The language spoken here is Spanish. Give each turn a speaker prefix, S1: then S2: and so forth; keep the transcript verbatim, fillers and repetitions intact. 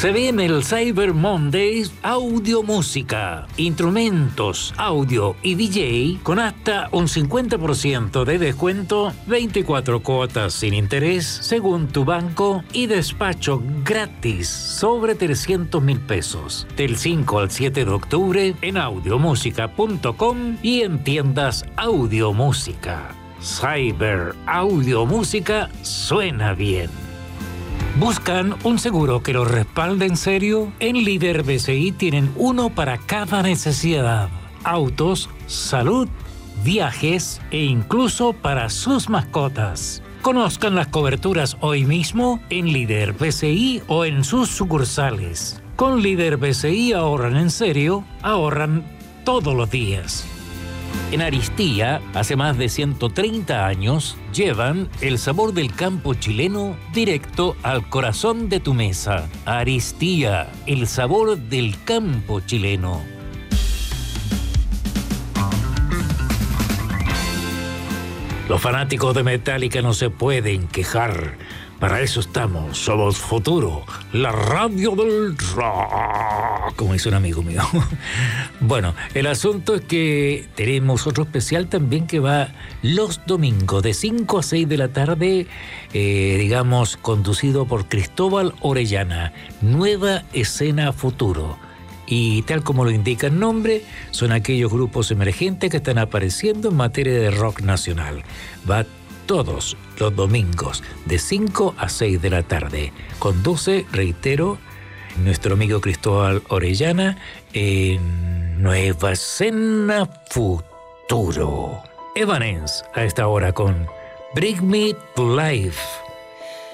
S1: Se viene el Cyber Monday Audio Música, instrumentos, audio y D J con hasta un cincuenta por ciento de descuento, veinticuatro cuotas sin interés según tu banco y despacho gratis sobre trescientos mil pesos. Del cinco al siete de octubre en audiomúsica punto com y en tiendas Audio Música. Cyber Audio Música suena bien. ¿Buscan un seguro que los respalde en serio? En Líder B C I tienen uno para cada necesidad. Autos, salud, viajes e incluso para sus mascotas. Conozcan las coberturas hoy mismo en Líder B C I o en sus sucursales. Con Líder B C I ahorran en serio, ahorran todos los días. En Aristía, hace más de ciento treinta años, llevan el sabor del campo chileno directo al corazón de tu mesa. Aristía, el sabor del campo chileno. Los fanáticos de Metallica no se pueden quejar. Para eso estamos, somos Futuro, la radio del rock, como dice un amigo mío. Bueno, el asunto es que tenemos otro especial también que va los domingos de cinco a seis de la tarde, eh, digamos, conducido por Cristóbal Orellana, Nueva Escena Futuro. Y tal como lo indica el nombre, son aquellos grupos emergentes que están apareciendo en materia de rock nacional. Va todos los domingos de cinco a seis de la tarde. Conduce, reitero, nuestro amigo Cristóbal Orellana en Nueva Escena Futuro. Evanescence a esta hora con Bring Me to Life.